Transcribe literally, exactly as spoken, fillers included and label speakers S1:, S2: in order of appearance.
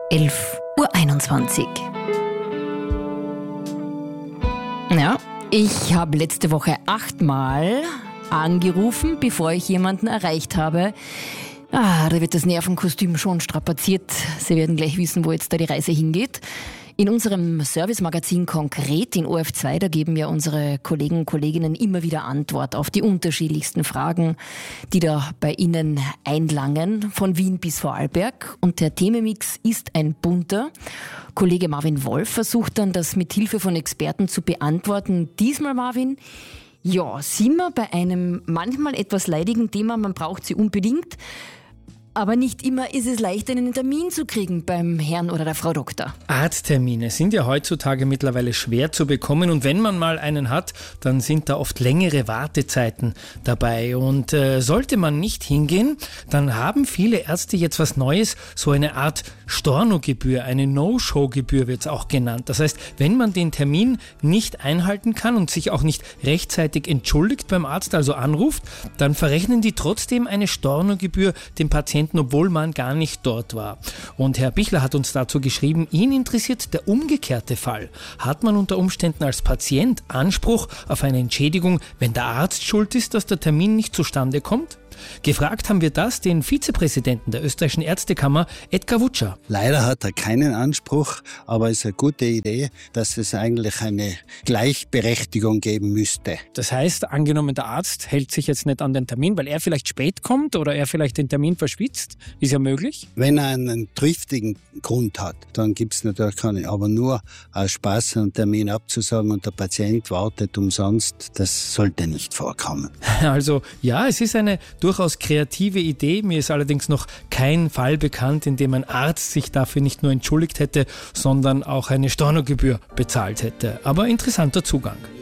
S1: elf Uhr einundzwanzig. Ja, ich habe letzte Woche achtmal angerufen, bevor ich jemanden erreicht habe. Ah, da wird das Nervenkostüm schon strapaziert. Sie werden gleich wissen, wo jetzt da die Reise hingeht. In unserem Service-Magazin Konkret in O R F zwei, da geben ja unsere Kollegen und Kolleginnen immer wieder Antwort auf die unterschiedlichsten Fragen, die da bei Ihnen einlangen, von Wien bis Vorarlberg. Und der Themenmix ist ein bunter. Kollege Marvin Wolf versucht dann, das mit Hilfe von Experten zu beantworten. Diesmal, Marvin, ja, sind wir bei einem manchmal etwas leidigen Thema, man braucht sie unbedingt. Aber nicht immer ist es leicht, einen Termin zu kriegen beim Herrn oder der Frau Doktor.
S2: Arzttermine sind ja heutzutage mittlerweile schwer zu bekommen und wenn man mal einen hat, dann sind da oft längere Wartezeiten dabei. Und äh, sollte man nicht hingehen, dann haben viele Ärzte jetzt was Neues, so eine Art Stornogebühr, eine No-Show-Gebühr wird es auch genannt. Das heißt, wenn man den Termin nicht einhalten kann und sich auch nicht rechtzeitig entschuldigt beim Arzt, also anruft, dann verrechnen die trotzdem eine Stornogebühr dem Patienten, obwohl man gar nicht dort war. Und Herr Bichler hat uns dazu geschrieben, ihn interessiert der umgekehrte Fall. Hat man unter Umständen als Patient Anspruch auf eine Entschädigung, wenn der Arzt schuld ist, dass der Termin nicht zustande kommt? Gefragt haben wir das den Vizepräsidenten der österreichischen Ärztekammer, Edgar Wutscher.
S3: Leider hat er keinen Anspruch, aber es ist eine gute Idee, dass es eigentlich eine Gleichberechtigung geben müsste.
S2: Das heißt, angenommen der Arzt hält sich jetzt nicht an den Termin, weil er vielleicht spät kommt oder er vielleicht den Termin verschwitzt, ist ja möglich?
S3: Wenn er einen triftigen Grund hat, dann gibt es natürlich keine, aber nur aus Spaß einen Termin abzusagen und der Patient wartet umsonst, das sollte nicht vorkommen.
S2: Also ja, es ist eine durchaus kreative Idee. Mir ist allerdings noch kein Fall bekannt, in dem ein Arzt sich dafür nicht nur entschuldigt hätte, sondern auch eine Stornogebühr bezahlt hätte. Aber interessanter Zugang.